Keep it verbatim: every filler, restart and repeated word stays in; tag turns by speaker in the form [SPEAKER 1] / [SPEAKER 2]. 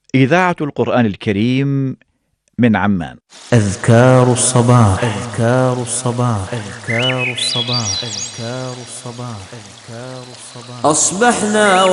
[SPEAKER 1] إذاعة القرآن الكريم من عمان.
[SPEAKER 2] أذكار الصباح أذكار الصباح أذكار الصباح أذكار الصباح أذكار الصباح.
[SPEAKER 3] أصبحنا